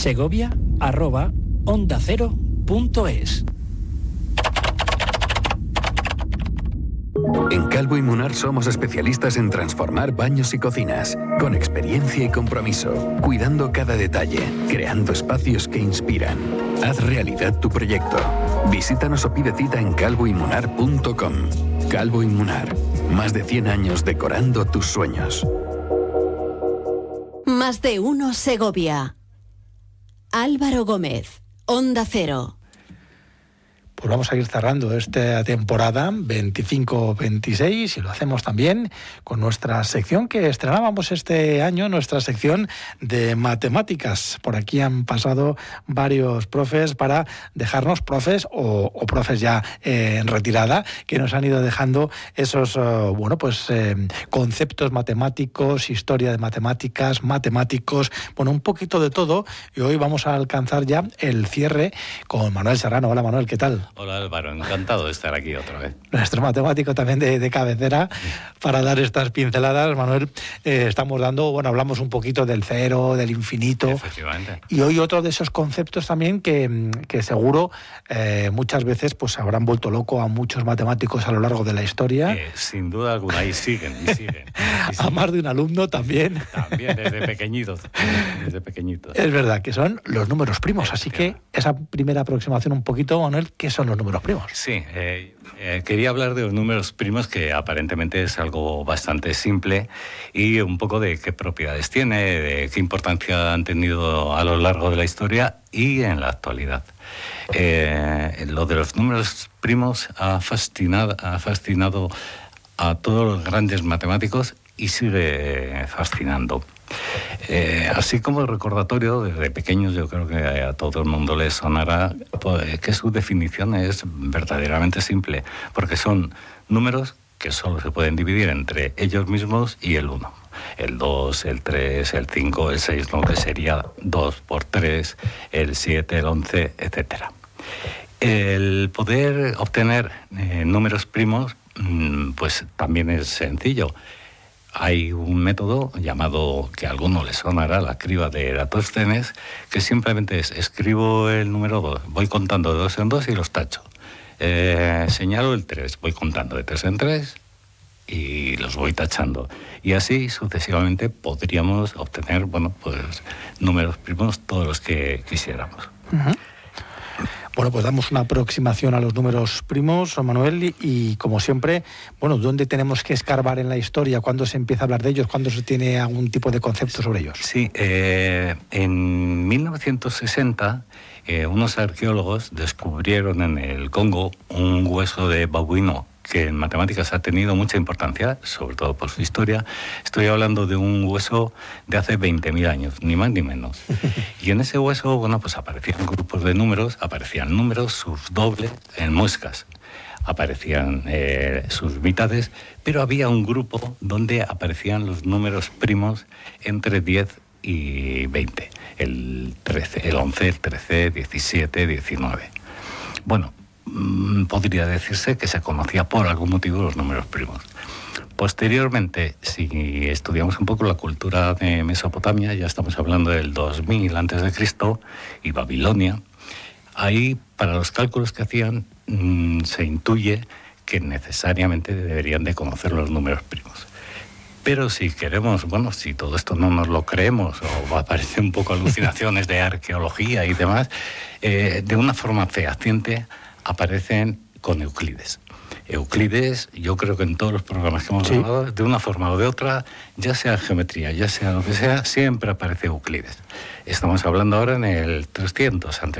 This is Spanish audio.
segovia@ondacero.es. En Calvo y Munar somos especialistas en transformar baños y cocinas, con experiencia y compromiso, cuidando cada detalle, creando espacios que inspiran. Haz realidad tu proyecto. Visítanos o pide cita en calvoymunar.com. Calvo y Munar, más de 100 años decorando tus sueños. Más de uno Segovia. Álvaro Gómez, Onda Cero. Pues vamos a ir cerrando esta temporada 25-26 y lo hacemos también con nuestra sección que estrenábamos este año, nuestra sección de matemáticas. Por aquí han pasado varios profes para dejarnos, profes o profes ya en retirada, que nos han ido dejando esos conceptos matemáticos, historia de matemáticas, matemáticos, un poquito de todo. Y hoy vamos a alcanzar ya el cierre con Manuel Serrano. Hola Manuel, ¿qué tal? Hola Álvaro, encantado de estar aquí otra vez. Nuestro matemático también de cabecera para dar estas pinceladas. Manuel, estamos dando, hablamos un poquito del cero, del infinito. Efectivamente. Y hoy otro de esos conceptos también que seguro muchas veces pues habrán vuelto loco a muchos matemáticos a lo largo de la historia. Sin duda alguna, y siguen. A más de un alumno también. También, desde pequeñitos. Es verdad, que son los números primos. Así que esa primera aproximación un poquito, Manuel, ¿qué son los números primos? Sí, quería hablar de los números primos, que aparentemente es algo bastante simple, y un poco de qué propiedades tiene, de qué importancia han tenido a lo largo de la historia y en la actualidad. Lo de los números primos ha fascinado a todos los grandes matemáticos y sigue fascinando. Así como recordatorio, desde pequeños yo creo que a todo el mundo le sonará que su definición es verdaderamente simple, porque son números que solo se pueden dividir entre ellos mismos y el 1. El 2, el 3, el 5, el 6, lo que sería 2 por 3, el 7, el 11, etc. El poder obtener números primos pues también es sencillo. Hay un método llamado, que a alguno le sonará, la criba de Eratóstenes, que simplemente es: escribo el número 2, voy contando de 2 en 2 y los tacho. Señalo el 3, voy contando de 3 en 3 y los voy tachando. Y así sucesivamente podríamos obtener, números primos todos los que quisiéramos. Uh-huh. Bueno, pues damos una aproximación a los números primos, Manuel, y como siempre, ¿dónde tenemos que escarbar en la historia? ¿Cuándo se empieza a hablar de ellos? ¿Cuándo se tiene algún tipo de concepto sobre ellos? Sí, en 1960 unos arqueólogos descubrieron en el Congo un hueso de babuino que en matemáticas ha tenido mucha importancia, sobre todo por su historia. Estoy hablando de un hueso de hace 20.000 años, ni más ni menos. Y en ese hueso, pues aparecían grupos de números, aparecían números, sus dobles, en muescas. Aparecían sus mitades, pero había un grupo donde aparecían los números primos entre 10 y 20. El 13, el 11, el 13, 17, 19. Podría decirse que se conocía por algún motivo los números primos. Posteriormente, si estudiamos un poco la cultura de Mesopotamia, ya estamos hablando del 2000 a.C. y Babilonia, ahí para los cálculos que hacían se intuye que necesariamente deberían de conocer los números primos. Pero si queremos, si todo esto no nos lo creemos o aparece un poco alucinaciones de arqueología y demás, de una forma fehaciente aparecen con Euclides. Euclides, yo creo que en todos los programas que hemos hablado, de una forma o de otra, ya sea geometría, ya sea lo que sea, siempre aparece Euclides. Estamos hablando ahora en el 300 a.C.